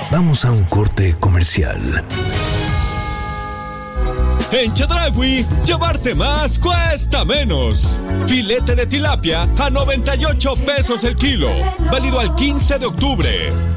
Vamos a un corte comercial. En Chedraui, llevarte más cuesta menos. Filete de tilapia a 98 pesos el kilo. Válido al 15 de octubre.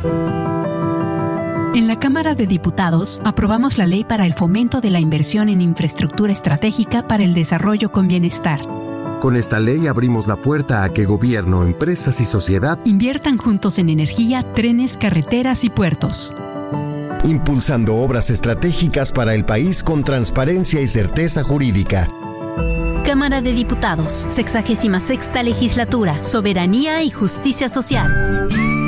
En la Cámara de Diputados aprobamos la ley para el fomento de la inversión en infraestructura estratégica para el desarrollo con bienestar. Con esta ley abrimos la puerta a que gobierno, empresas y sociedad inviertan juntos en energía, trenes, carreteras y puertos. Impulsando obras estratégicas para el país con transparencia y certeza jurídica. Cámara de Diputados, 66ª Legislatura, Soberanía y Justicia Social.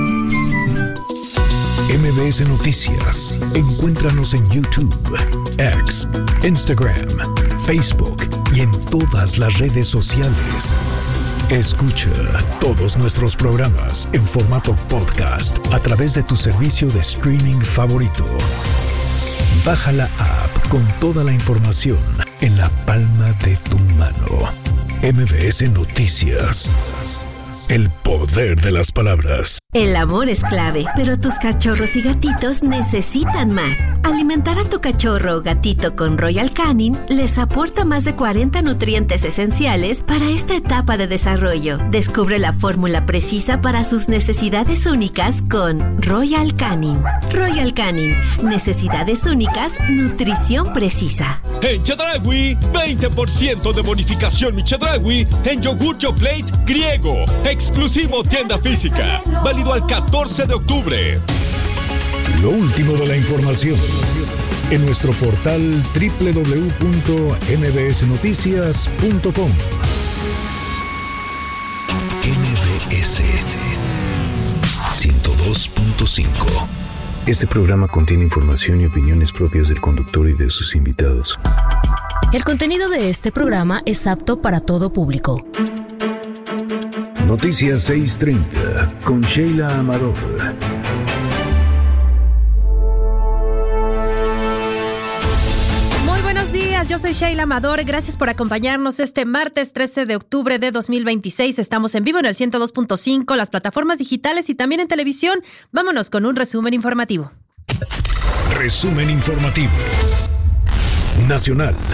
MBS Noticias. Encuéntranos en YouTube, X, Instagram, Facebook y en todas las redes sociales. Escucha todos nuestros programas en formato podcast a través de tu servicio de streaming favorito. Baja la app con toda la información en la palma de tu mano. MBS Noticias. El poder de las palabras. El amor es clave, pero tus cachorros y gatitos necesitan más. Alimentar a tu cachorro o gatito con Royal Canin les aporta más de 40 nutrientes esenciales para esta etapa de desarrollo. Descubre la fórmula precisa para sus necesidades únicas con Royal Canin. Royal Canin, necesidades únicas, nutrición precisa. En Chedraui, 20% de bonificación Chedraui en yogur Yoplait griego. Exclusivo tienda física. Válido al 14 de octubre. Lo último de la información en nuestro portal www.mbsnoticias.com. MBS 102.5. Este programa contiene información y opiniones propias del conductor y de sus invitados. El contenido de este programa es apto para todo público. Noticias 630 con Sheila Amador. Muy buenos días, yo soy Sheila Amador. Gracias por acompañarnos este martes 13 de octubre de 2026. Estamos en vivo en el 102.5, las plataformas digitales y también en televisión. Vámonos con un resumen informativo. Resumen informativo nacional.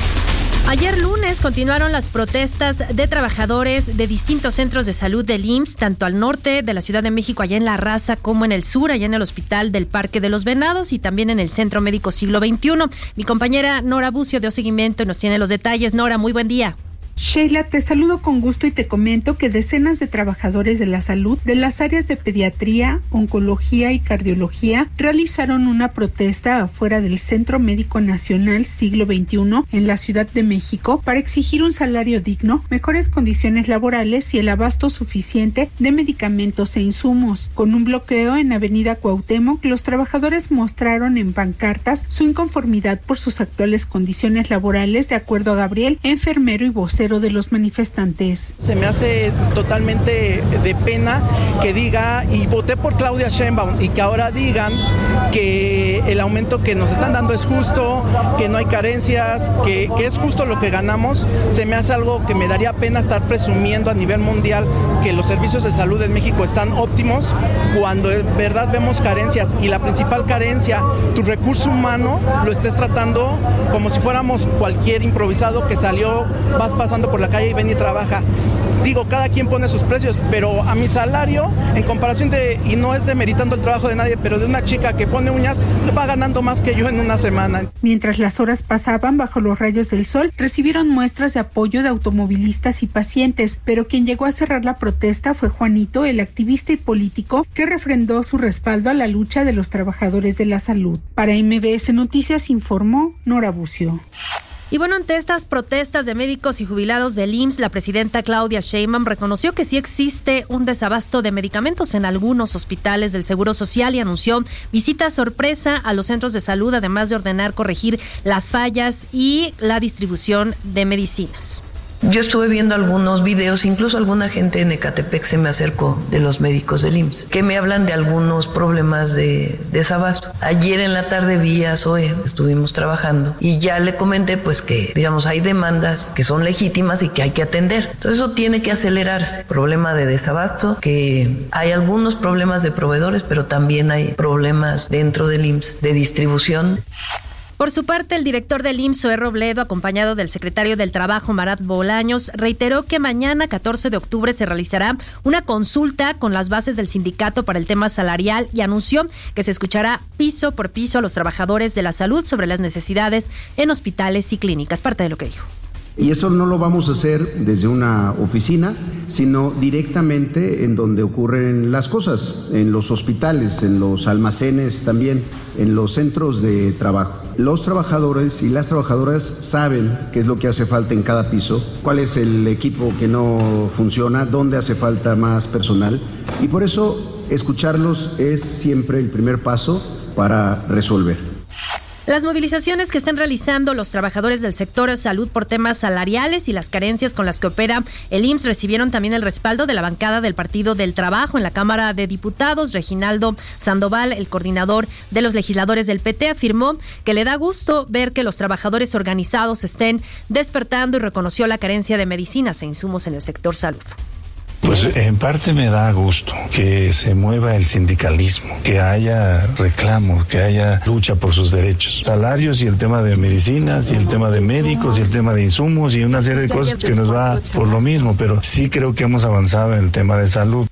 Ayer lunes continuaron las protestas de trabajadores de distintos centros de salud del IMSS, tanto al norte de la Ciudad de México, allá en La Raza, como en el sur, allá en el Hospital del Parque de los Venados y también en el Centro Médico Siglo XXI. Mi compañera Nora Bucio dio seguimiento y nos tiene los detalles. Nora, muy buen día. Sheila, te saludo con gusto y te comento que decenas de trabajadores de la salud de las áreas de pediatría, oncología y cardiología realizaron una protesta afuera del Centro Médico Nacional Siglo XXI en la Ciudad de México para exigir un salario digno, mejores condiciones laborales y el abasto suficiente de medicamentos e insumos. Con un bloqueo en Avenida Cuauhtémoc, los trabajadores mostraron en pancartas su inconformidad por sus actuales condiciones laborales, de acuerdo a Gabriel, enfermero y vocero de los manifestantes. Se me hace totalmente de pena que diga, y voté por Claudia Sheinbaum, y que ahora digan que el aumento que nos están dando es justo, que no hay carencias, que es justo lo que ganamos. Se me hace algo que me daría pena estar presumiendo a nivel mundial que los servicios de salud en México están óptimos, cuando en verdad vemos carencias, y la principal carencia, tu recurso humano, lo estés tratando como si fuéramos cualquier improvisado que salió, vas pasando por la calle y ven y trabaja. Digo, cada quien pone sus precios, pero a mi salario, en comparación y no es demeritando el trabajo de nadie, pero de una chica que pone uñas, va ganando más que yo en una semana. Mientras las horas pasaban bajo los rayos del sol, recibieron muestras de apoyo de automovilistas y pacientes, pero quien llegó a cerrar la protesta fue Juanito, el activista y político que refrendó su respaldo a la lucha de los trabajadores de la salud. Para MBS Noticias informó Nora Bucio. Y bueno, ante estas protestas de médicos y jubilados del IMSS, la presidenta Claudia Sheinbaum reconoció que sí existe un desabasto de medicamentos en algunos hospitales del Seguro Social y anunció visitas sorpresa a los centros de salud, además de ordenar corregir las fallas y la distribución de medicinas. Yo estuve viendo algunos videos, incluso alguna gente en Ecatepec se me acercó de los médicos del IMSS, que me hablan de algunos problemas de desabasto. Ayer en la tarde vi a Zoe, estuvimos trabajando y ya le comenté pues que, digamos, hay demandas que son legítimas y que hay que atender. Entonces eso tiene que acelerarse. Problema de desabasto, que hay algunos problemas de proveedores, pero también hay problemas dentro del IMSS de distribución. Por su parte, el director del IMSS, Zoé Robledo, acompañado del secretario del Trabajo, Marat Bolaños, reiteró que mañana, 14 de octubre, se realizará una consulta con las bases del sindicato para el tema salarial y anunció que se escuchará piso por piso a los trabajadores de la salud sobre las necesidades en hospitales y clínicas. Parte de lo que dijo. Y eso no lo vamos a hacer desde una oficina, sino directamente en donde ocurren las cosas, en los hospitales, en los almacenes también, en los centros de trabajo. Los trabajadores y las trabajadoras saben qué es lo que hace falta en cada piso, cuál es el equipo que no funciona, dónde hace falta más personal, y por eso escucharlos es siempre el primer paso para resolver. Las movilizaciones que están realizando los trabajadores del sector de salud por temas salariales y las carencias con las que opera el IMSS recibieron también el respaldo de la bancada del Partido del Trabajo en la Cámara de Diputados. Reginaldo Sandoval, el coordinador de los legisladores del PT, afirmó que le da gusto ver que los trabajadores organizados estén despertando y reconoció la carencia de medicinas e insumos en el sector salud. Pues en parte me da gusto que se mueva el sindicalismo, que haya reclamos, que haya lucha por sus derechos, salarios y el tema de medicinas y el tema de médicos y el tema de insumos y una serie de cosas que nos va por lo mismo, pero sí creo que hemos avanzado en el tema de salud.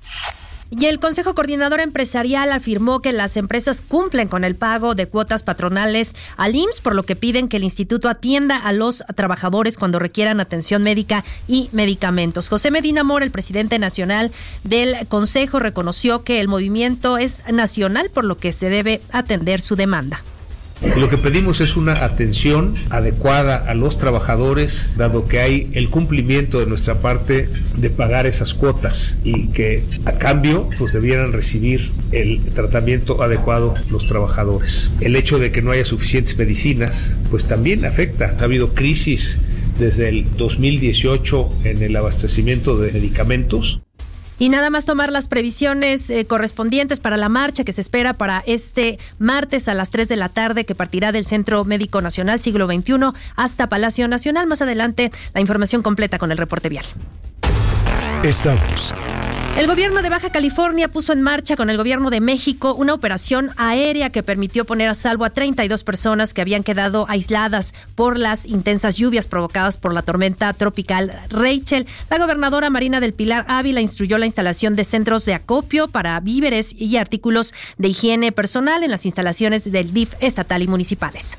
Y el Consejo Coordinador Empresarial afirmó que las empresas cumplen con el pago de cuotas patronales al IMSS, por lo que piden que el instituto atienda a los trabajadores cuando requieran atención médica y medicamentos. José Medina Mora, el presidente nacional del Consejo, reconoció que el movimiento es nacional, por lo que se debe atender su demanda. Lo que pedimos es una atención adecuada a los trabajadores, dado que hay el cumplimiento de nuestra parte de pagar esas cuotas y que a cambio pues debieran recibir el tratamiento adecuado los trabajadores. El hecho de que no haya suficientes medicinas pues también afecta. Ha habido crisis desde el 2018 en el abastecimiento de medicamentos. Y nada más tomar las previsiones correspondientes para la marcha que se espera para este martes a las 3 de la tarde, que partirá del Centro Médico Nacional Siglo XXI hasta Palacio Nacional. Más adelante, la información completa con el reporte vial. Estamos. El gobierno de Baja California puso en marcha con el gobierno de México una operación aérea que permitió poner a salvo a 32 personas que habían quedado aisladas por las intensas lluvias provocadas por la tormenta tropical Rachel. La gobernadora Marina del Pilar Ávila instruyó la instalación de centros de acopio para víveres y artículos de higiene personal en las instalaciones del DIF estatal y municipales.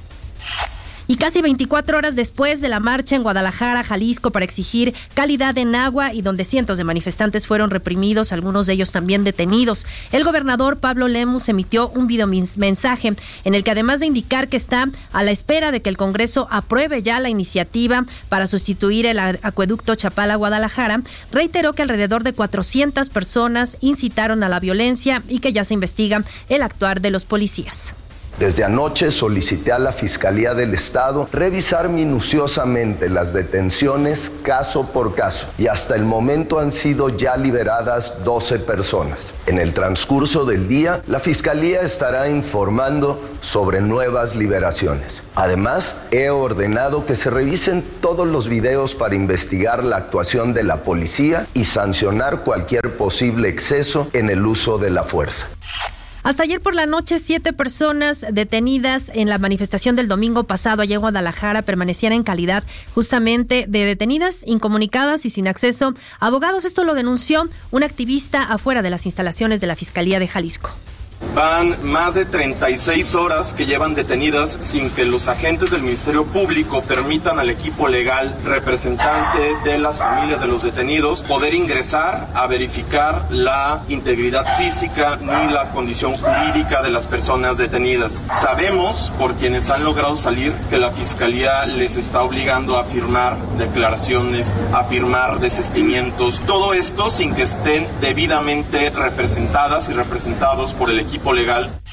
Y casi 24 horas después de la marcha en Guadalajara, Jalisco, para exigir calidad en agua y donde cientos de manifestantes fueron reprimidos, algunos de ellos también detenidos, el gobernador Pablo Lemus emitió un videomensaje en el que, además de indicar que está a la espera de que el Congreso apruebe ya la iniciativa para sustituir el acueducto Chapala-Guadalajara, reiteró que alrededor de 400 personas incitaron a la violencia y que ya se investiga el actuar de los policías. Desde anoche solicité a la Fiscalía del Estado revisar minuciosamente las detenciones caso por caso y hasta el momento han sido ya liberadas 12 personas. En el transcurso del día, la Fiscalía estará informando sobre nuevas liberaciones. Además, he ordenado que se revisen todos los videos para investigar la actuación de la policía y sancionar cualquier posible exceso en el uso de la fuerza. Hasta ayer por la noche, 7 personas detenidas en la manifestación del domingo pasado allá en Guadalajara permanecían en calidad justamente de detenidas, incomunicadas y sin acceso a abogados. Esto lo denunció un activista afuera de las instalaciones de la Fiscalía de Jalisco. Van más de 36 horas que llevan detenidas sin que los agentes del Ministerio Público permitan al equipo legal representante de las familias de los detenidos poder ingresar a verificar la integridad física ni la condición jurídica de las personas detenidas. Sabemos, por quienes han logrado salir, que la Fiscalía les está obligando a firmar declaraciones, a firmar desistimientos, todo esto sin que estén debidamente representadas y representados por el equipo legal.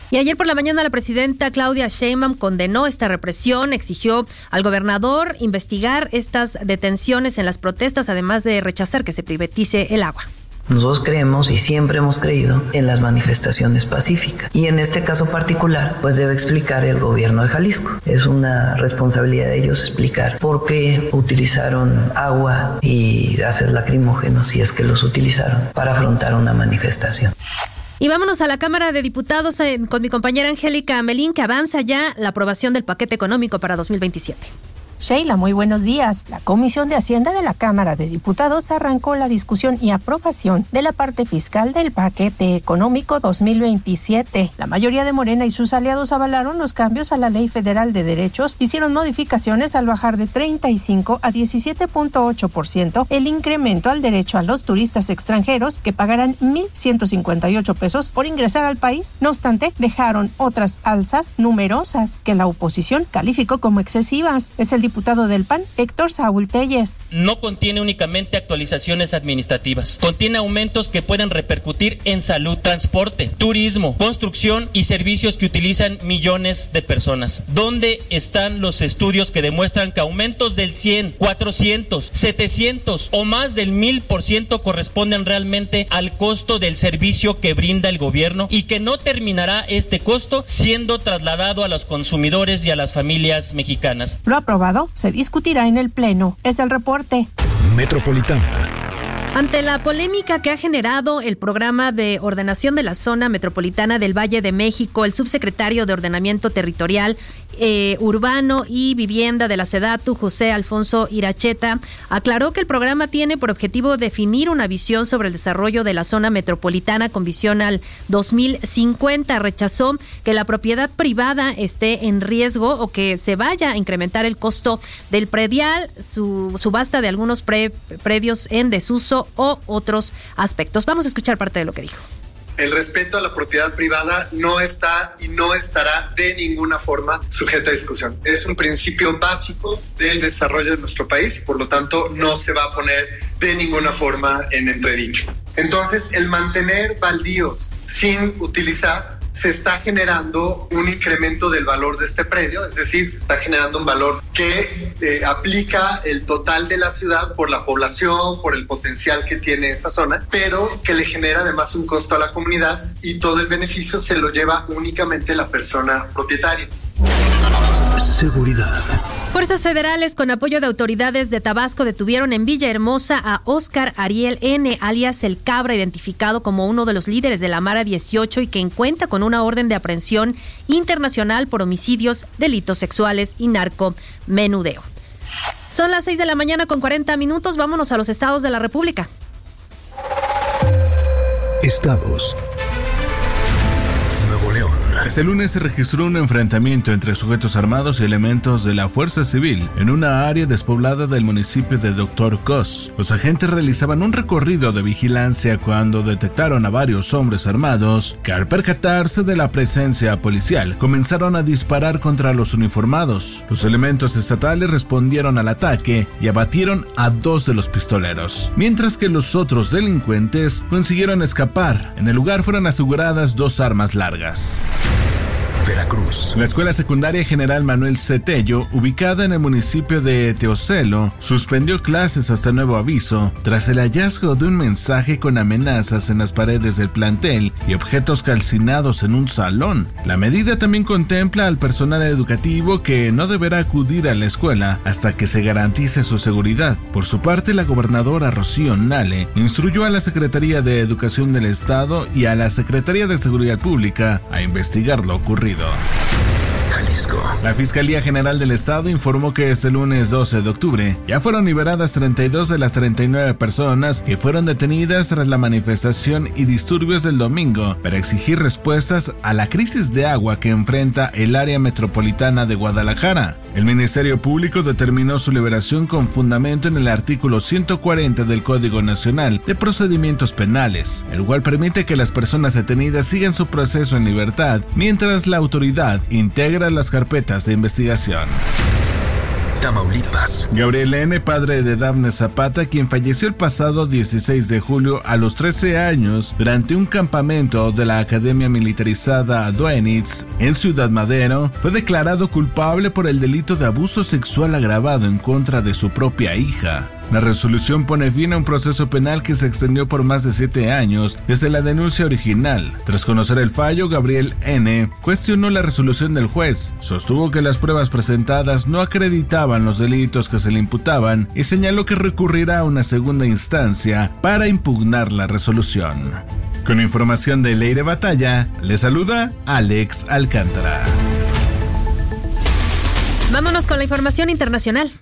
Y ayer por la mañana la presidenta Claudia Sheinbaum condenó esta represión, exigió al gobernador investigar estas detenciones en las protestas, además de rechazar que se privatice el agua. Nosotros creemos y siempre hemos creído en las manifestaciones pacíficas. Y en este caso particular, pues debe explicar el gobierno de Jalisco. Es una responsabilidad de ellos explicar por qué utilizaron agua y gases lacrimógenos, si es que los utilizaron, para afrontar una manifestación. Y vámonos a la Cámara de Diputados con mi compañera Angélica Melín, que avanza ya la aprobación del paquete económico para 2027. Sheila, muy buenos días. La Comisión de Hacienda de la Cámara de Diputados arrancó la discusión y aprobación de la parte fiscal del paquete económico 2027. La mayoría de Morena y sus aliados avalaron los cambios a la Ley Federal de Derechos, hicieron modificaciones al bajar de 35 a 17.8% el incremento al derecho a los turistas extranjeros que pagarán 1,158 pesos por ingresar al país. No obstante, dejaron otras alzas numerosas que la oposición calificó como excesivas. Es el diputado del PAN, Héctor Saúl Telles. No contiene únicamente actualizaciones administrativas, contiene aumentos que pueden repercutir en salud, transporte, turismo, construcción y servicios que utilizan millones de personas. ¿Dónde están los estudios que demuestran que aumentos del 100, 400, 700 o más del 1,000% corresponden realmente al costo del servicio que brinda el gobierno y que no terminará este costo siendo trasladado a los consumidores y a las familias mexicanas? Lo aprobado se discutirá en el Pleno. Es el reporte. Metropolitana. Ante la polémica que ha generado el programa de ordenación de la zona metropolitana del Valle de México, el subsecretario de Ordenamiento Territorial, Urbano y Vivienda de la SEDATU, José Alfonso Iracheta, aclaró que el programa tiene por objetivo definir una visión sobre el desarrollo de la zona metropolitana con visión al 2050. Rechazó que la propiedad privada esté en riesgo o que se vaya a incrementar el costo del predial, su subasta de algunos predios en desuso o otros aspectos. Vamos a escuchar parte de lo que dijo. El respeto a la propiedad privada no está y no estará de ninguna forma sujeta a discusión. Es un principio básico del desarrollo de nuestro país y por lo tanto no se va a poner de ninguna forma en entredicho. Entonces, el mantener baldíos sin utilizar se está generando un incremento del valor de este predio, es decir, se está generando un valor que aplica el total de la ciudad por la población, por el potencial que tiene esa zona, pero que le genera además un costo a la comunidad y todo el beneficio se lo lleva únicamente la persona propietaria. Seguridad. Fuerzas federales con apoyo de autoridades de Tabasco detuvieron en Villahermosa a Óscar Ariel N., alias El Cabra, identificado como uno de los líderes de la Mara 18 y que cuenta con una orden de aprehensión internacional por homicidios, delitos sexuales y narcomenudeo. Son las 6 de la mañana con 40 minutos. Vámonos a los estados de la República. Estados. Este lunes se registró un enfrentamiento entre sujetos armados y elementos de la Fuerza Civil en una área despoblada del municipio de Dr. Cos. Los agentes realizaban un recorrido de vigilancia cuando detectaron a varios hombres armados que, al percatarse de la presencia policial, comenzaron a disparar contra los uniformados. Los elementos estatales respondieron al ataque y abatieron a 2 de los pistoleros, mientras que los otros delincuentes consiguieron escapar. En el lugar fueron aseguradas 2 armas largas. Veracruz. La Escuela Secundaria General Manuel C. Tello, ubicada en el municipio de Teocelo, suspendió clases hasta nuevo aviso tras el hallazgo de un mensaje con amenazas en las paredes del plantel y objetos calcinados en un salón. La medida también contempla al personal educativo que no deberá acudir a la escuela hasta que se garantice su seguridad. Por su parte, la gobernadora Rocío Nale instruyó a la Secretaría de Educación del Estado y a la Secretaría de Seguridad Pública a investigar lo ocurrido. Jalisco. La Fiscalía General del Estado informó que este lunes 12 de octubre ya fueron liberadas 32 de las 39 personas que fueron detenidas tras la manifestación y disturbios del domingo para exigir respuestas a la crisis de agua que enfrenta el área metropolitana de Guadalajara. El Ministerio Público determinó su liberación con fundamento en el artículo 140 del Código Nacional de Procedimientos Penales, el cual permite que las personas detenidas sigan su proceso en libertad mientras la autoridad integra las carpetas de investigación. Tamaulipas. Gabriel N., padre de Dafne Zapata, quien falleció el pasado 16 de julio a los 13 años durante un campamento de la Academia Militarizada Duenitz en Ciudad Madero, fue declarado culpable por el delito de abuso sexual agravado en contra de su propia hija. La resolución pone fin a un proceso penal que se extendió por más de 7 años desde la denuncia original. Tras conocer el fallo, Gabriel N. cuestionó la resolución del juez, sostuvo que las pruebas presentadas no acreditaban los delitos que se le imputaban y señaló que recurrirá a una segunda instancia para impugnar la resolución. Con información de Leire Batalla, le saluda Alex Alcántara. Vámonos con la información internacional.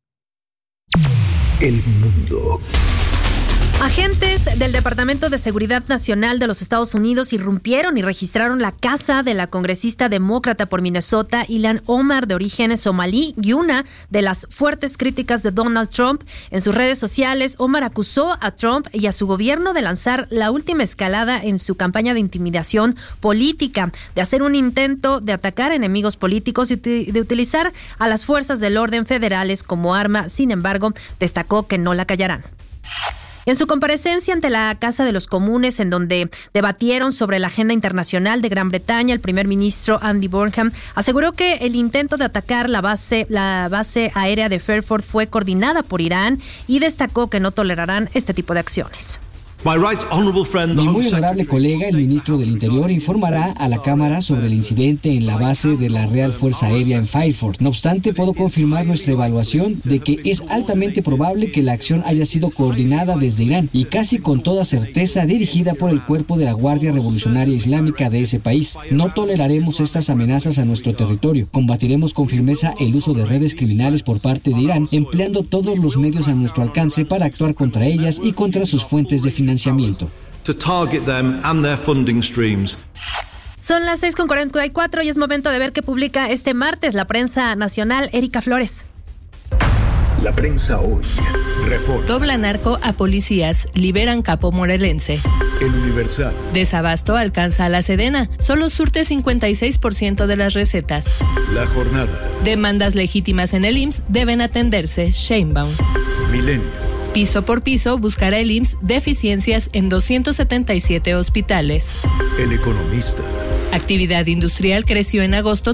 El mundo. Agentes del Departamento de Seguridad Nacional de los Estados Unidos irrumpieron y registraron la casa de la congresista demócrata por Minnesota, Ilhan Omar, de origen somalí, y una de las fuertes críticas de Donald Trump. En sus redes sociales, Omar acusó a Trump y a su gobierno de lanzar la última escalada en su campaña de intimidación política, de hacer un intento de atacar a enemigos políticos y de utilizar a las fuerzas del orden federales como arma. Sin embargo, destacó que no la callarán. En su comparecencia ante la Casa de los Comunes, en donde debatieron sobre la agenda internacional de Gran Bretaña, el primer ministro Andy Burnham aseguró que el intento de atacar la base aérea de Fairford fue coordinada por Irán y destacó que no tolerarán este tipo de acciones. Mi muy honorable colega, el ministro del Interior, informará a la Cámara sobre el incidente en la base de la Real Fuerza Aérea en Fairford. No obstante, puedo confirmar nuestra evaluación de que es altamente probable que la acción haya sido coordinada desde Irán y casi con toda certeza dirigida por el cuerpo de la Guardia Revolucionaria Islámica de ese país. No toleraremos estas amenazas a nuestro territorio. Combatiremos con firmeza el uso de redes criminales por parte de Irán, empleando todos los medios a nuestro alcance para actuar contra ellas y contra sus fuentes de financiamiento. Son las 6:44 y es momento de ver qué publica este martes la prensa nacional. Erika Flores. La prensa hoy. Reforma. Dobla narco a policías, liberan capo morelense. El Universal. Desabasto alcanza a la Sedena, solo surte 56% de las recetas. La Jornada. Demandas legítimas en el IMSS deben atenderse, Sheinbaum. Milenio. Piso por piso buscará el IMSS deficiencias en 277 hospitales. El Economista. Actividad industrial creció en agosto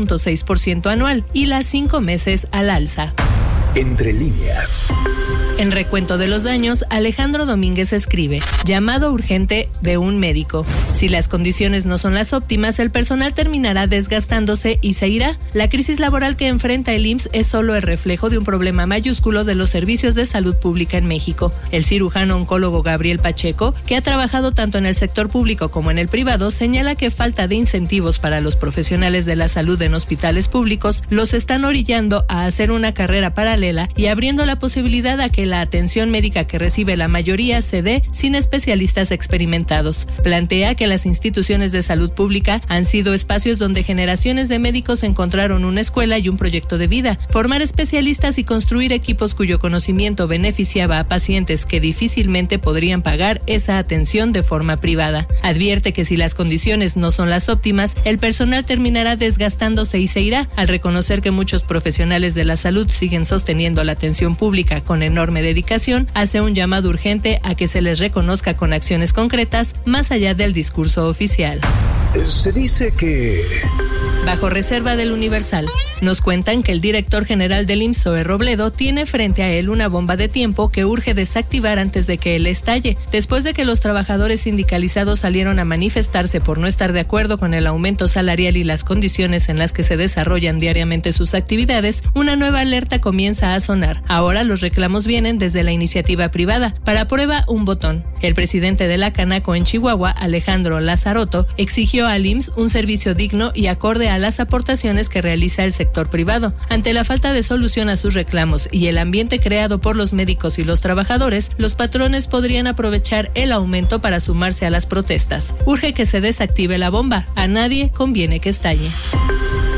3.6% anual y las 5 meses al alza. Entre líneas. En recuento de los daños, Alejandro Domínguez escribe: llamado urgente de un médico. Si las condiciones no son las óptimas, el personal terminará desgastándose y se irá. La crisis laboral que enfrenta el IMSS es solo el reflejo de un problema mayúsculo de los servicios de salud pública en México. El cirujano oncólogo Gabriel Pacheco, que ha trabajado tanto en el sector público como en el privado, señala que falta de incentivos para los profesionales de la salud en hospitales públicos los están orillando a hacer una carrera paralela y abriendo la posibilidad a que la atención médica que recibe la mayoría se dé sin especialistas experimentados. Plantea que las instituciones de salud pública han sido espacios donde generaciones de médicos encontraron una escuela y un proyecto de vida. Formar especialistas y construir equipos cuyo conocimiento beneficiaba a pacientes que difícilmente podrían pagar esa atención de forma privada. Advierte que si las condiciones no son las óptimas, el personal terminará desgastándose y se irá, al reconocer que muchos profesionales de la salud siguen sosteniendo la atención pública con enorme dedicación. Hace un llamado urgente a que se les reconozca con acciones concretas más allá del discurso oficial. Se dice que... Bajo reserva del Universal, nos cuentan que el director general del IMSS, Zoe Robledo, tiene frente a él una bomba de tiempo que urge desactivar antes de que él estalle. Después de que los trabajadores sindicalizados salieron a manifestarse por no estar de acuerdo con el aumento salarial y las condiciones en las que se desarrollan diariamente sus actividades, una nueva alerta comienza a sonar. Ahora los reclamos vienen desde la iniciativa privada. Para prueba, un botón. El presidente de la Canaco en Chihuahua, Alejandro Lazarotto, exigió al IMSS un servicio digno y acorde a las aportaciones que realiza el sector privado. Ante la falta de solución a sus reclamos y el ambiente creado por los médicos y los trabajadores, los patrones podrían aprovechar el aumento para sumarse a las protestas. Urge que se desactive la bomba. A nadie conviene que estalle.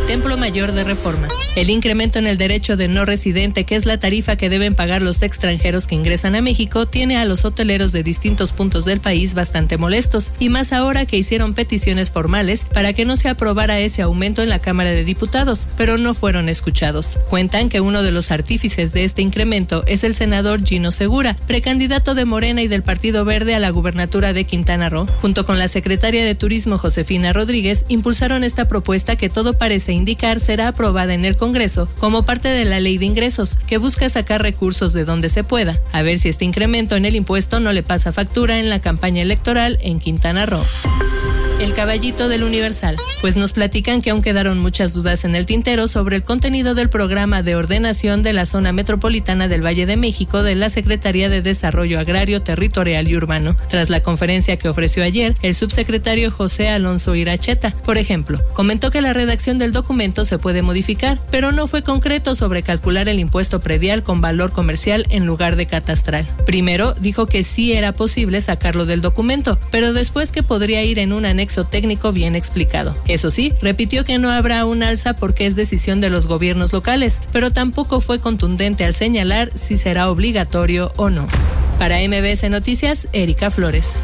Templo Mayor de Reforma. El incremento en el derecho de no residente, que es la tarifa que deben pagar los extranjeros que ingresan a México, tiene a los hoteleros de distintos puntos del país bastante molestos, y más ahora que hicieron peticiones formales para que no se aprobara ese aumento en la Cámara de Diputados, pero no fueron escuchados. Cuentan que uno de los artífices de este incremento es el senador Gino Segura, precandidato de Morena y del Partido Verde a la gubernatura de Quintana Roo. Junto con la secretaria de Turismo Josefina Rodríguez, impulsaron esta propuesta que todo parece indicar será aprobada en el Congreso como parte de la Ley de Ingresos, que busca sacar recursos de donde se pueda. A ver si este incremento en el impuesto no le pasa factura en la campaña electoral en Quintana Roo. El caballito del Universal, pues nos platican que aún quedaron muchas dudas en el tintero sobre el contenido del programa de ordenación de la zona metropolitana del Valle de México de la Secretaría de Desarrollo Agrario, Territorial y Urbano. Tras la conferencia que ofreció ayer, el subsecretario José Alonso Iracheta, por ejemplo, comentó que la redacción del documento se puede modificar, pero no fue concreto sobre calcular el impuesto predial con valor comercial en lugar de catastral. Primero, dijo que sí era posible sacarlo del documento, pero después que podría ir en un anexo técnico bien explicado. Eso sí, repitió que no habrá un alza porque es decisión de los gobiernos locales, pero tampoco fue contundente al señalar si será obligatorio o no. Para MBS Noticias, Erika Flores.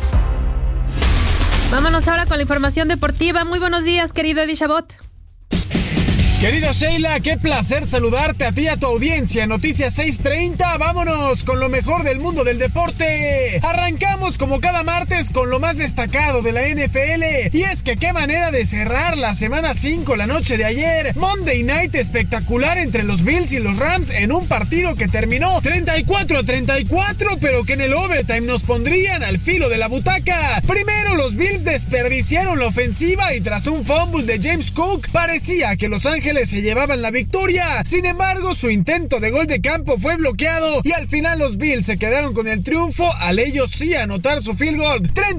Vámonos ahora con la información deportiva. Muy buenos días, querido Eddie Chabot. Querida Sheila, qué placer saludarte a ti y a tu audiencia. Noticias 6:30, vámonos con lo mejor del mundo del deporte. Arrancamos como cada martes con lo más destacado de la NFL. Y es que qué manera de cerrar la semana 5 la noche de ayer. Monday Night espectacular entre los Bills y los Rams en un partido que terminó 34-34, pero que en el overtime nos pondrían al filo de la butaca. Primero los Bills desperdiciaron la ofensiva y tras un fumble de James Cook parecía que Los Ángeles se llevaban la victoria. Sin embargo, su intento de gol de campo fue bloqueado y al final los Bills se quedaron con el triunfo al ellos sí anotar su field goal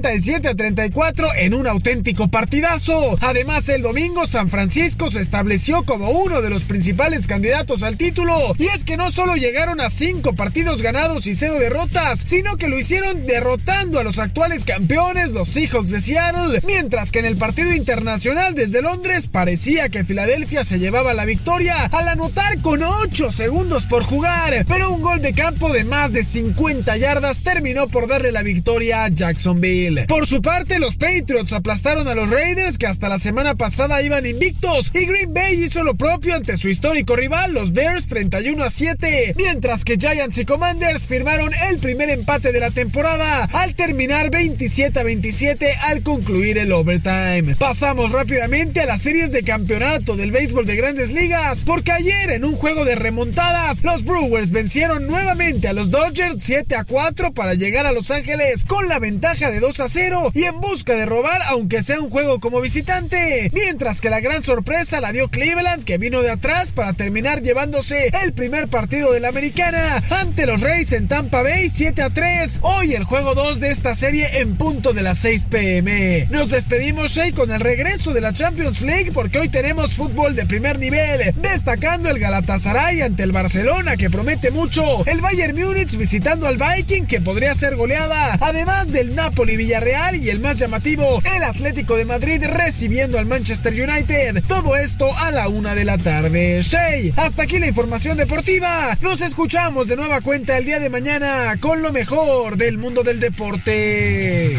37-34 en un auténtico partidazo. Además, el domingo San Francisco se estableció como uno de los principales candidatos al título, y es que no solo llegaron a 5 partidos ganados y 0 derrotas, sino que lo hicieron derrotando a los actuales campeones, los Seahawks de Seattle, mientras que en el partido internacional desde Londres parecía que Filadelfia se llevaba la victoria al anotar con 8 segundos por jugar, pero un gol de campo de más de 50 yardas terminó por darle la victoria a Jacksonville. Por su parte, los Patriots aplastaron a los Raiders, que hasta la semana pasada iban invictos, y Green Bay hizo lo propio ante su histórico rival, los Bears, 31-7, mientras que Giants y Commanders firmaron el primer empate de la temporada al terminar 27-27 al concluir el overtime. Pasamos rápidamente a las series de campeonato del béisbol de Grandes Ligas, porque ayer en un juego de remontadas los Brewers vencieron nuevamente a los Dodgers 7-4 para llegar a Los Ángeles con la ventaja de 2-0 y en busca de robar aunque sea un juego como visitante, mientras que la gran sorpresa la dio Cleveland, que vino de atrás para terminar llevándose el primer partido de la Americana ante los Rays en Tampa Bay 7-3. Hoy el juego 2 de esta serie en punto de las 6 p.m. Nos despedimos, Shea, con el regreso de la Champions League, porque hoy tenemos fútbol de primer nivel, destacando el Galatasaray ante el Barcelona, que promete mucho, el Bayern Múnich visitando al Viking, que podría ser goleada, además del Napoli Villarreal y el más llamativo, el Atlético de Madrid recibiendo al Manchester United. Todo esto a la 1 de la tarde. Shea, hasta aquí la información deportiva. Nos escuchamos de nueva cuenta el día de mañana con lo mejor del mundo del deporte.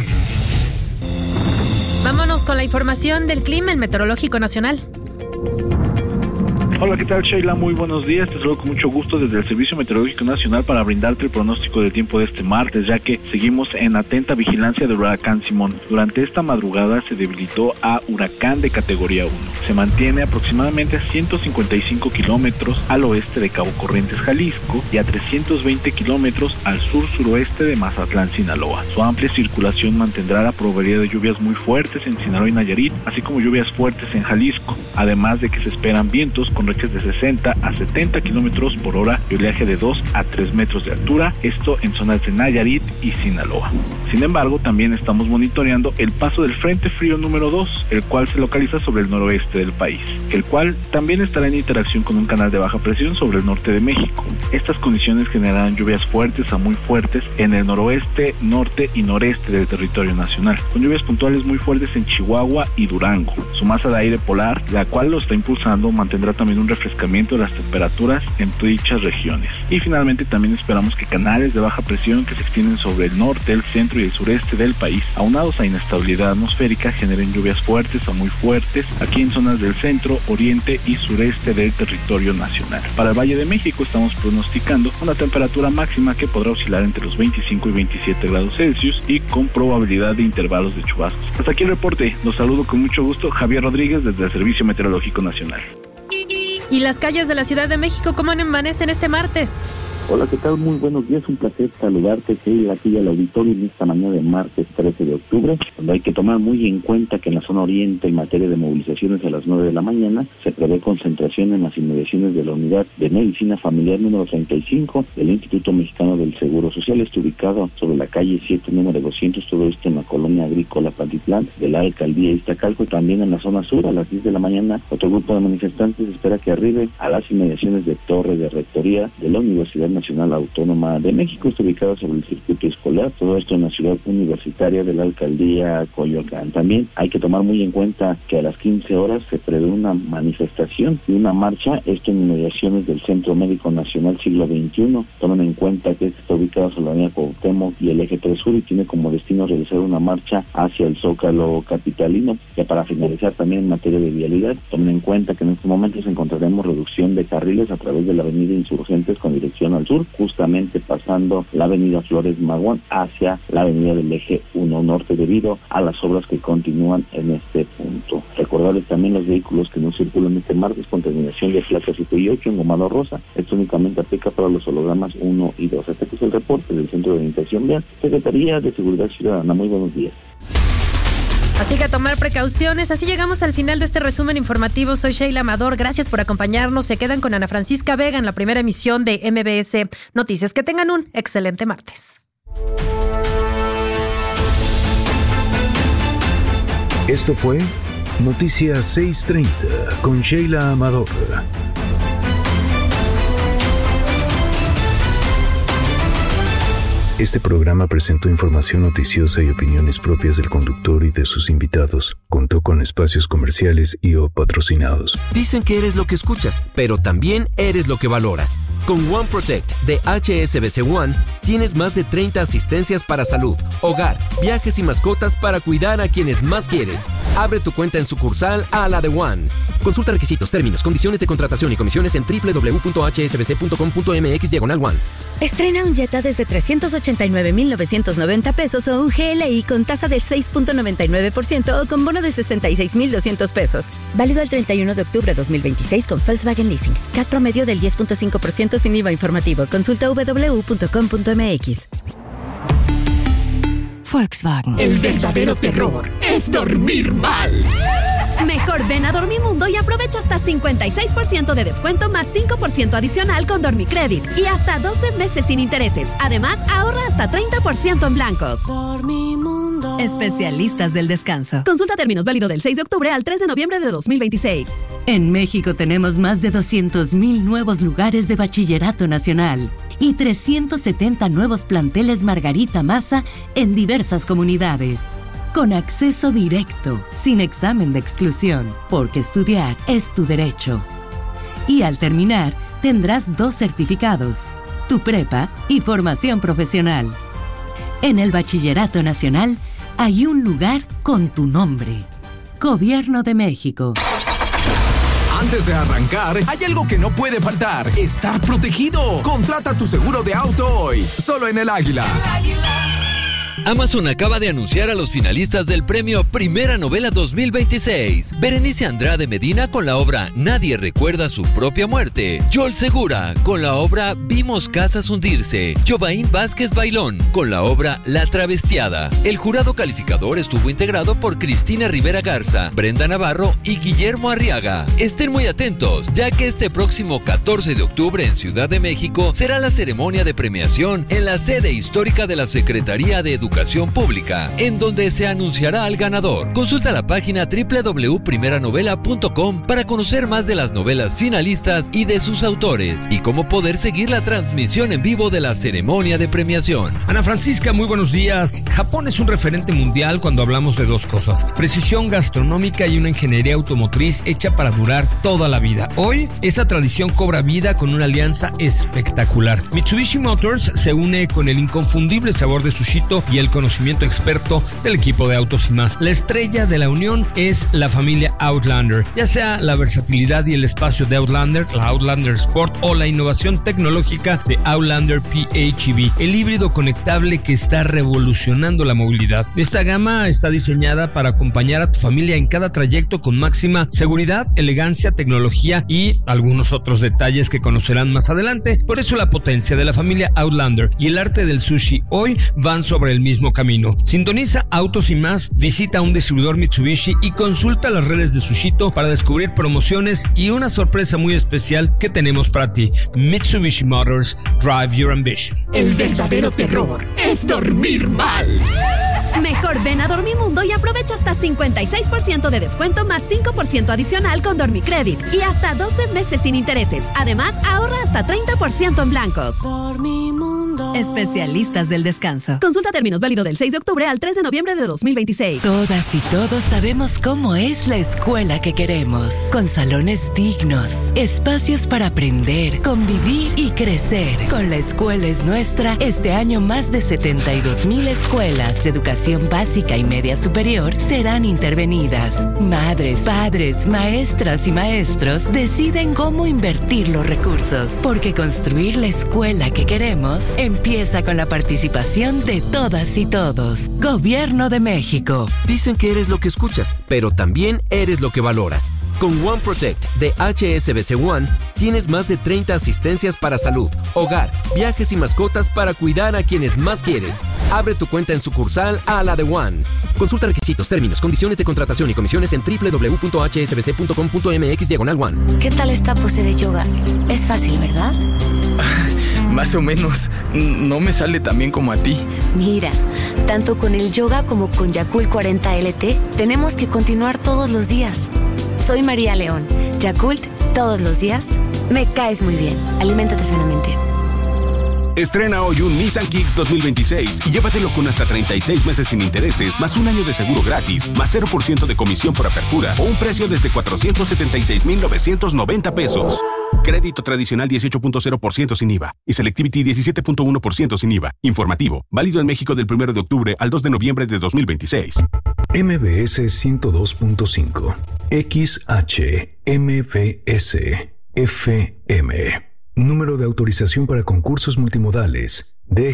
Vámonos con la información del clima, el Meteorológico Nacional. Hola, ¿qué tal, Sheila? Muy buenos días. Te saludo con mucho gusto desde el Servicio Meteorológico Nacional para brindarte el pronóstico del tiempo de este martes, ya que seguimos en atenta vigilancia del huracán Simón. Durante esta madrugada se debilitó a huracán de categoría 1. Se mantiene aproximadamente a 155 kilómetros al oeste de Cabo Corrientes, Jalisco, y a 320 kilómetros al sur-suroeste de Mazatlán, Sinaloa. Su amplia circulación mantendrá la probabilidad de lluvias muy fuertes en Sinaloa y Nayarit, así como lluvias fuertes en Jalisco, además de que se esperan vientos con rachas de 60 a 70 kilómetros por hora y oleaje de 2 a 3 metros de altura, esto en zonas de Nayarit y Sinaloa. Sin embargo, también estamos monitoreando el paso del Frente Frío número 2, el cual se localiza sobre el noroeste del país, el cual también estará en interacción con un canal de baja presión sobre el norte de México. Estas condiciones generarán lluvias fuertes a muy fuertes en el noroeste, norte y noreste del territorio nacional, con lluvias puntuales muy fuertes en Chihuahua y Durango. Su masa de aire polar, la cual lo está impulsando, mantendrá también un refrescamiento de las temperaturas en dichas regiones. Y finalmente también esperamos que canales de baja presión que se extienden sobre el norte, el centro y el sureste del país, aunados a inestabilidad atmosférica, generen lluvias fuertes a muy fuertes aquí en zonas del centro, oriente y sureste del territorio nacional. Para el Valle de México estamos pronosticando una temperatura máxima que podrá oscilar entre los 25 y 27 grados Celsius y con probabilidad de intervalos de chubascos. Hasta aquí el reporte. Los saludo con mucho gusto, Javier Rodríguez, desde el Servicio Meteorológico Nacional. ¿Y las calles de la Ciudad de México cómo amanecen este martes? Hola, ¿qué tal? Muy buenos días, un placer saludarte, Sheila, aquí al auditorio en esta mañana de martes 13 de octubre, donde hay que tomar muy en cuenta que en la zona oriente, en materia de movilizaciones a las 9 de la mañana, se prevé concentración en las inmediaciones de la Unidad de Medicina Familiar número 35 del Instituto Mexicano del Seguro Social, está ubicado sobre la calle 7, número 200, todo esto en la colonia agrícola Pantitlán de la alcaldía Iztacalco, y también en la zona sur a las 10 de la mañana, otro grupo de manifestantes espera que arribe a las inmediaciones de Torre de Rectoría de la Universidad Nacional Autónoma de México, está ubicada sobre el circuito escolar, todo esto en la ciudad universitaria de la alcaldía Coyoacán. También hay que tomar muy en cuenta que a las 15 horas se prevé una manifestación y una marcha, esto en inmediaciones del Centro Médico Nacional Siglo XXI. Tomen en cuenta que está ubicado sobre la avenida Cuauhtémoc y el Eje 3 Sur y tiene como destino realizar una marcha hacia el Zócalo capitalino. Ya para finalizar también en materia de vialidad, tomen en cuenta que en estos momentos encontraremos reducción de carriles a través de la avenida Insurgentes con dirección al sur, justamente pasando la avenida Flores Magón hacia la avenida del Eje 1 Norte debido a las obras que continúan en este punto. Recordarles también los vehículos que no circulan este martes con terminación de placas 7 y 8 engomado rosa. Esto únicamente aplica para los hologramas 1 y 2. Este es el reporte del Centro de Orientación Vial, Secretaría de Seguridad Ciudadana. Muy buenos días. Así que a tomar precauciones. Así llegamos al final de este resumen informativo. Soy Sheila Amador. Gracias por acompañarnos. Se quedan con Ana Francisca Vega en la primera emisión de MBS Noticias. Que tengan un excelente martes. Esto fue Noticias 630 con Sheila Amador. Este programa presentó información noticiosa y opiniones propias del conductor y de sus invitados. Contó con espacios comerciales y o patrocinados. Dicen que eres lo que escuchas, pero también eres lo que valoras. Con One Protect de HSBC One, tienes más de 30 asistencias para salud, hogar, viajes y mascotas para cuidar a quienes más quieres. Abre tu cuenta en sucursal a la de One. Consulta requisitos, términos, condiciones de contratación y comisiones en www.hsbc.com.mx/One. Estrena un Jetta desde 389,990 pesos o un GLI con tasa del 6.99% o con bono de 66,200 pesos. Válido al 31 de octubre de 2026 con Volkswagen Leasing. CAT promedio del 10.5% sin IVA informativo. Consulta www.com.mx. Volkswagen. El verdadero terror es dormir mal. Mejor ven a Dormimundo y aprovecha hasta 56% de descuento más 5% adicional con Dormicredit y hasta 12 meses sin intereses. Además, ahorra hasta 30% en blancos. Dormimundo. Especialistas del descanso. Consulta términos, válido del 6 de octubre al 3 de noviembre de 2026. En México tenemos más de 200,000 nuevos lugares de bachillerato nacional y 370 nuevos planteles Margarita Maza en diversas comunidades. Con acceso directo, sin examen de exclusión, porque estudiar es tu derecho. Y al terminar, tendrás 2 certificados, tu prepa y formación profesional. En el Bachillerato Nacional hay un lugar con tu nombre. Gobierno de México. Antes de arrancar, hay algo que no puede faltar: estar protegido. Contrata tu seguro de auto hoy, solo en El Águila. Amazon acaba de anunciar a los finalistas del premio Primera Novela 2026. Berenice Andrade Medina con la obra Nadie recuerda su propia muerte. Joel Segura con la obra Vimos casas hundirse. Jovaín Vázquez Bailón con la obra La Travestiada. El jurado calificador estuvo integrado por Cristina Rivera Garza, Brenda Navarro y Guillermo Arriaga. Estén muy atentos, ya que este próximo 14 de octubre en Ciudad de México será la ceremonia de premiación en la sede histórica de la Secretaría de Educación educación pública, en donde se anunciará al ganador. Consulta la página www.primeranovela.com para conocer más de las novelas finalistas y de sus autores, y cómo poder seguir la transmisión en vivo de la ceremonia de premiación. Ana Francisca, muy buenos días. Japón es un referente mundial cuando hablamos de dos cosas: precisión gastronómica y una ingeniería automotriz hecha para durar toda la vida. Hoy, esa tradición cobra vida con una alianza espectacular. Mitsubishi Motors se une con el inconfundible sabor de Sushito y el conocimiento experto del equipo de Autos y Más. La estrella de la unión es la familia Outlander, ya sea la versatilidad y el espacio de Outlander, la Outlander Sport o la innovación tecnológica de Outlander PHEV, el híbrido conectable que está revolucionando la movilidad. Esta gama está diseñada para acompañar a tu familia en cada trayecto con máxima seguridad, elegancia, tecnología y algunos otros detalles que conocerán más adelante. Por eso la potencia de la familia Outlander y el arte del sushi hoy van sobre el mismo camino. Sintoniza Autos y Más, visita un distribuidor Mitsubishi y consulta las redes de Sushito para descubrir promociones y una sorpresa muy especial que tenemos para ti. Mitsubishi Motors, drive your ambition. El verdadero terror es dormir mal. Mejor ven a Dormimundo y aprovecha hasta 56% de descuento más 5% adicional con Dormicredit y hasta 12 meses sin intereses. Además, ahorra hasta 30% en blancos. Dormimundo. Especialistas del descanso. Consulta términos, válido del 6 de octubre al 3 de noviembre de 2026. Todas y todos sabemos cómo es la escuela que queremos. Con salones dignos, espacios para aprender, convivir y crecer. Con La Escuela es Nuestra, este año más de 72,000 escuelas de educación básica y media superior serán intervenidas. Madres, padres, maestras y maestros deciden cómo invertir los recursos, porque construir la escuela que queremos empieza con la participación de todas y todos. Gobierno de México. Dicen que eres lo que escuchas, pero también eres lo que valoras. Con One Protect de HSBC One tienes más de 30 asistencias para salud, hogar, viajes y mascotas para cuidar a quienes más quieres. Abre tu cuenta en sucursal a la de One. Consulta requisitos, términos, condiciones de contratación y comisiones en www.hsbc.com.mx/one. ¿Qué tal esta pose de yoga? Es fácil, ¿verdad? Más o menos. No me sale tan bien como a ti. Mira, tanto con el yoga como con Yakult 40 LT, tenemos que continuar todos los días. Soy María León. Yakult, todos los días. Me caes muy bien. Aliméntate sanamente. Estrena hoy un Nissan Kicks 2026 y llévatelo con hasta 36 meses sin intereses, más un año de seguro gratis, más 0% de comisión por apertura o un precio desde 476,990 pesos. Crédito tradicional 18.0% sin IVA y Selectivity 17.1% sin IVA. Informativo, válido en México del 1 de octubre al 2 de noviembre de 2026. MBS 102.5 XHMBS FM. Número de autorización para concursos multimodales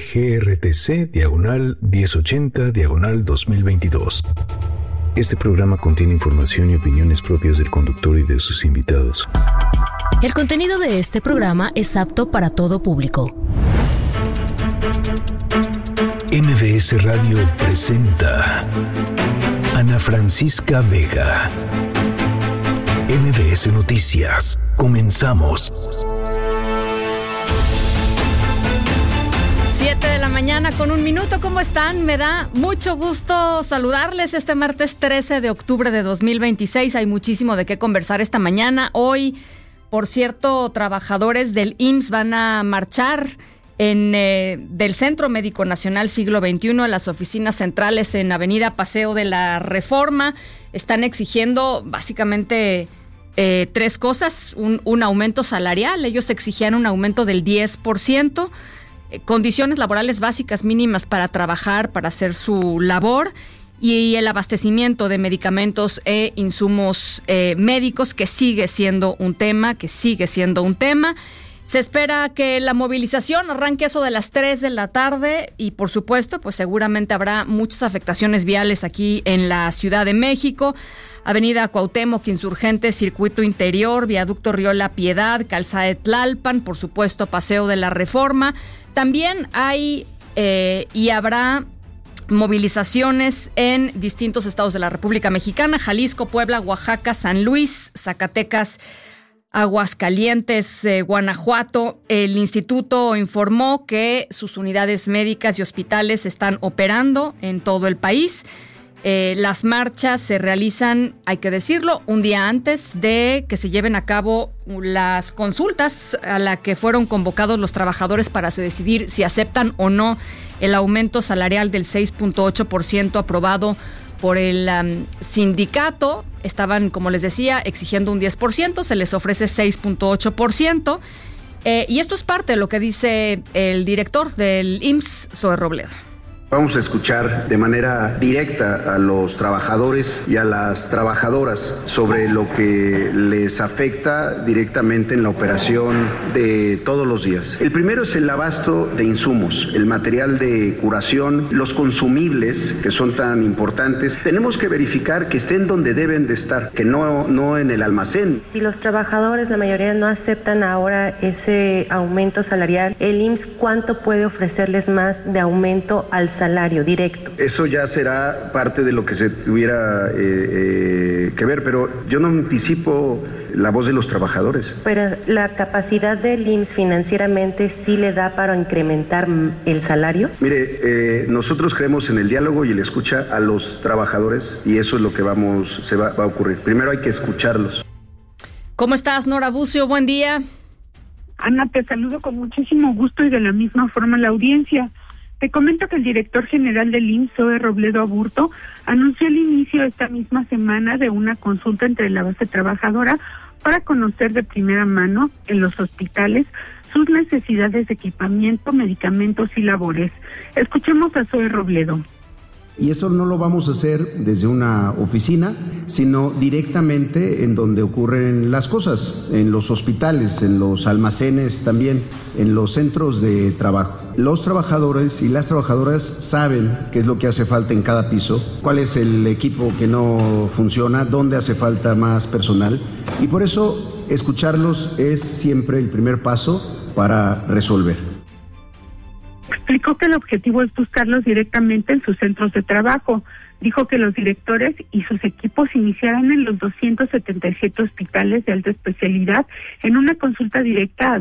DGRTC/1080/2022. Este programa contiene información y opiniones propias del conductor y de sus invitados. El contenido de este programa es apto para todo público. MBS Radio presenta Ana Francisca Vega. MBS Noticias. Comenzamos. 7 de la mañana con 1 minuto. ¿Cómo están? Me da mucho gusto saludarles este martes 13 de octubre de 2026. Hay muchísimo de qué conversar esta mañana. Hoy, por cierto, trabajadores del IMSS van a marchar del Centro Médico Nacional Siglo XXI a las oficinas centrales en Avenida Paseo de la Reforma. Están exigiendo básicamente 3 cosas. Un aumento salarial. Ellos exigían un aumento del 10%. Condiciones laborales básicas mínimas para trabajar, para hacer su labor, y el abastecimiento de medicamentos e insumos médicos, que sigue siendo un tema. Se espera que la movilización arranque eso de las 3 de la tarde y, por supuesto, pues seguramente habrá muchas afectaciones viales aquí en la Ciudad de México. Avenida Cuauhtémoc, Insurgentes, Circuito Interior, Viaducto Río La Piedad, Calzada de Tlalpan, por supuesto, Paseo de la Reforma. También hay y habrá movilizaciones en distintos estados de la República Mexicana: Jalisco, Puebla, Oaxaca, San Luis, Zacatecas, Aguascalientes, Guanajuato. El instituto informó que sus unidades médicas y hospitales están operando en todo el país. Las marchas se realizan, hay que decirlo, un día antes de que se lleven a cabo las consultas a la que fueron convocados los trabajadores para decidir si aceptan o no el aumento salarial del 6.8% aprobado por el sindicato. Estaban, como les decía, exigiendo un 10%, se les ofrece 6.8%. Y esto es parte de lo que dice el director del IMSS, Zoe Robledo. Vamos a escuchar de manera directa a los trabajadores y a las trabajadoras sobre lo que les afecta directamente en la operación de todos los días. El primero es el abasto de insumos, el material de curación, los consumibles que son tan importantes. Tenemos que verificar que estén donde deben de estar, que no en el almacén. Si los trabajadores, la mayoría, no aceptan ahora ese aumento salarial, el IMSS, ¿cuánto puede ofrecerles más de aumento al salario directo? Eso ya será parte de lo que se tuviera que ver, pero yo no anticipo la voz de los trabajadores. Pero la capacidad del IMSS financieramente sí le da para incrementar el salario. Mire, nosotros creemos en el diálogo y en la escucha a los trabajadores y eso es lo que va a ocurrir. Primero hay que escucharlos. ¿Cómo estás, Nora Bucio? Buen día. Ana, te saludo con muchísimo gusto y de la misma forma la audiencia. Te comento que el director general del IMSS, Zoe Robledo Aburto, anunció el inicio esta misma semana de una consulta entre la base trabajadora para conocer de primera mano en los hospitales sus necesidades de equipamiento, medicamentos y labores. Escuchemos a Zoe Robledo. Y eso no lo vamos a hacer desde una oficina, sino directamente en donde ocurren las cosas, en los hospitales, en los almacenes también, en los centros de trabajo. Los trabajadores y las trabajadoras saben qué es lo que hace falta en cada piso, cuál es el equipo que no funciona, dónde hace falta más personal, y por eso escucharlos es siempre el primer paso para resolver. Explicó que el objetivo es buscarlos directamente en sus centros de trabajo. Dijo que los directores y sus equipos iniciarán en los 277 hospitales de alta especialidad en una consulta directa a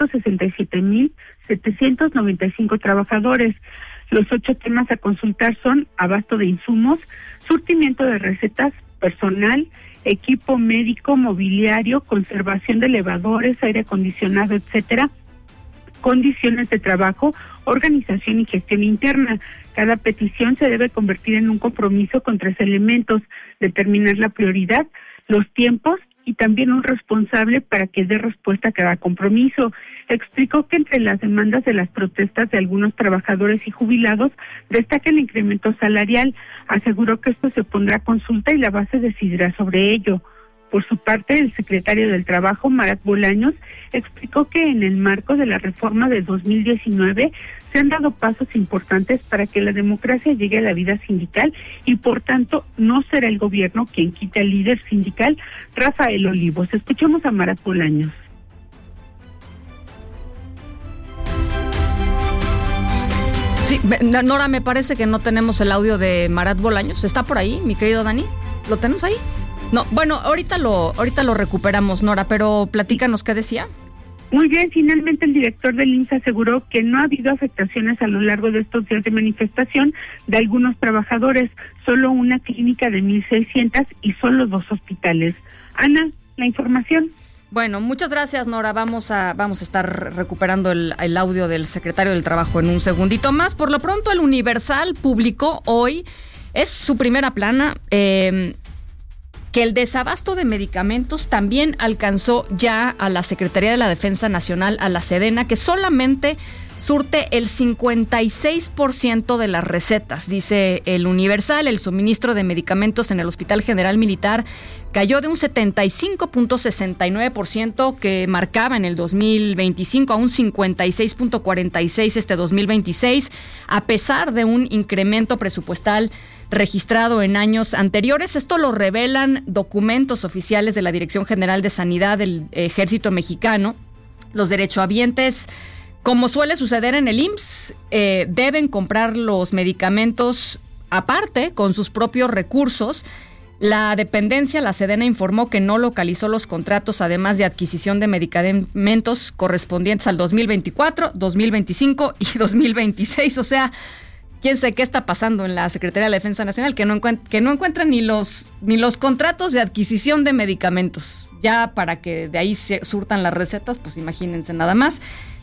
267,795 trabajadores. Los 8 temas a consultar son abasto de insumos, surtimiento de recetas, personal, equipo médico, mobiliario, conservación de elevadores, aire acondicionado, etcétera, condiciones de trabajo, organización y gestión interna. Cada petición se debe convertir en un compromiso con 3 elementos: determinar la prioridad, los tiempos y también un responsable para que dé respuesta a cada compromiso. Explicó que entre las demandas de las protestas de algunos trabajadores y jubilados destaca el incremento salarial. Aseguró que esto se pondrá a consulta y la base decidirá sobre ello. Por su parte, el secretario del Trabajo, Marat Bolaños, explicó que en el marco de la reforma de 2019 se han dado pasos importantes para que la democracia llegue a la vida sindical y, por tanto, no será el gobierno quien quite al líder sindical, Rafael Olivos. Escuchemos a Marat Bolaños. Sí, Nora, me parece que no tenemos el audio de Marat Bolaños. ¿Está por ahí, mi querido Dani? ¿Lo tenemos ahí? No, bueno, ahorita lo recuperamos, Nora, pero platícanos qué decía. Muy bien, finalmente el director del IMSS aseguró que no ha habido afectaciones a lo largo de estos días de manifestación de algunos trabajadores, solo una clínica de 1,600 y solo 2 hospitales. Ana, la información. Bueno, muchas gracias, Nora. Vamos a estar recuperando el audio del secretario del Trabajo en un segundito más. Por lo pronto, el Universal publicó hoy, es su primera plana, que el desabasto de medicamentos también alcanzó ya a la Secretaría de la Defensa Nacional, a la Sedena, que solamente surte el 56% de las recetas. Dice el Universal, el suministro de medicamentos en el Hospital General Militar cayó de un 75.69% que marcaba en el 2025 a un 56.46% este 2026, a pesar de un incremento presupuestal registrado en años anteriores. Esto lo revelan documentos oficiales de la Dirección General de Sanidad del Ejército Mexicano. Los derechohabientes, como suele suceder en el IMSS, deben comprar los medicamentos aparte con sus propios recursos. La dependencia, la Sedena, informó que no localizó los contratos, además de adquisición de medicamentos correspondientes al 2024, 2025 y 2026. O sea, quién sabe qué está pasando en la Secretaría de la Defensa Nacional, que no encuentran ni los contratos de adquisición de medicamentos. Ya para que de ahí se surtan las recetas, pues imagínense nada más,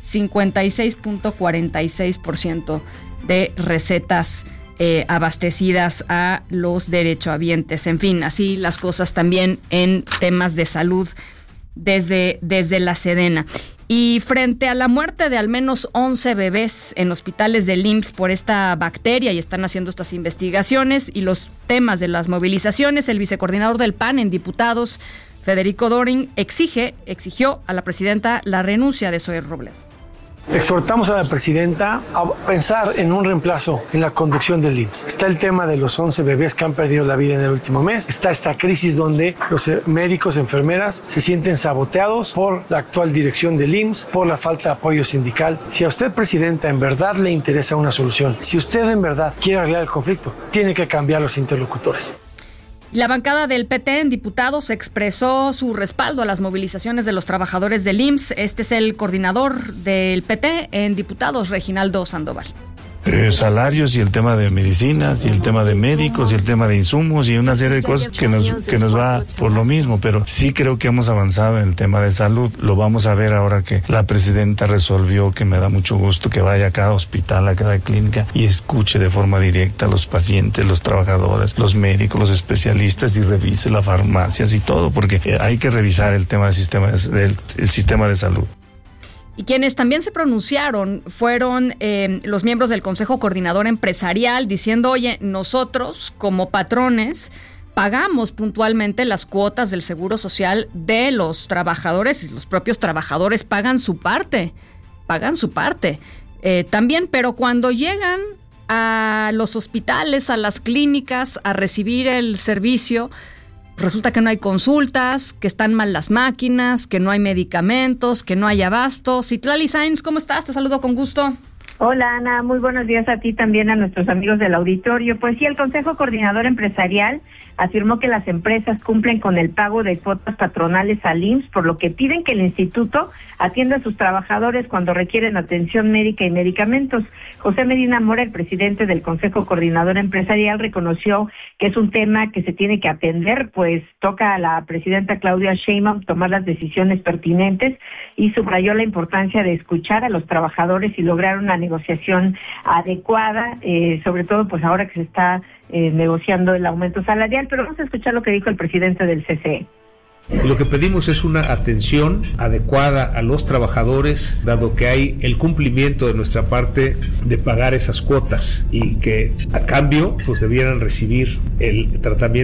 56.46% de recetas abastecidas a los derechohabientes. En fin, así las cosas también en temas de salud desde la Sedena. Y frente a la muerte de al menos 11 bebés en hospitales del IMSS por esta bacteria, y están haciendo estas investigaciones, y los temas de las movilizaciones, el vicecoordinador del PAN en diputados, Federico Dorin, exigió a la presidenta la renuncia de Zoe Robledo. Exhortamos a la presidenta a pensar en un reemplazo en la conducción del IMSS. Está el tema de los 11 bebés que han perdido la vida en el último mes. Está esta crisis donde los médicos, enfermeras se sienten saboteados por la actual dirección del IMSS, por la falta de apoyo sindical. Si a usted, presidenta, en verdad le interesa una solución, si usted en verdad quiere arreglar el conflicto, tiene que cambiar los interlocutores. La bancada del PT en diputados expresó su respaldo a las movilizaciones de los trabajadores del IMSS. Este es el coordinador del PT en diputados, Reginaldo Sandoval. Salarios y el tema de medicinas y el tema de médicos y el tema de insumos y una serie de cosas que nos va por lo mismo, pero sí creo que hemos avanzado en el tema de salud. Lo vamos a ver ahora que la presidenta resolvió, que me da mucho gusto, que vaya a cada hospital, a cada clínica y escuche de forma directa a los pacientes, los trabajadores, los médicos, los especialistas, y revise las farmacias y todo, porque hay que revisar el tema del sistema de salud. Y quienes también se pronunciaron fueron los miembros del Consejo Coordinador Empresarial, diciendo, oye, nosotros como patrones pagamos puntualmente las cuotas del Seguro Social de los trabajadores, y los propios trabajadores pagan su parte también, pero cuando llegan a los hospitales, a las clínicas, a recibir el servicio, resulta que no hay consultas, que están mal las máquinas, que no hay medicamentos, que no hay abasto. Citlali Sainz, ¿cómo estás? Te saludo con gusto. Hola, Ana, muy buenos días a ti, también a nuestros amigos del auditorio. Pues sí, el Consejo Coordinador Empresarial afirmó que las empresas cumplen con el pago de cuotas patronales al IMSS, por lo que piden que el instituto atienda a sus trabajadores cuando requieren atención médica y medicamentos. José Medina Mora, el presidente del Consejo Coordinador Empresarial, reconoció que es un tema que se tiene que atender, pues toca a la presidenta Claudia Sheinbaum tomar las decisiones pertinentes, y subrayó la importancia de escuchar a los trabajadores y lograr una negociación adecuada, sobre todo pues ahora que se está negociando el aumento salarial. Pero vamos a escuchar lo que dijo el presidente del CCE. Lo que pedimos es una atención adecuada a los trabajadores, dado que hay el cumplimiento de nuestra parte de pagar esas cuotas, y que a cambio pues debieran recibir el tratamiento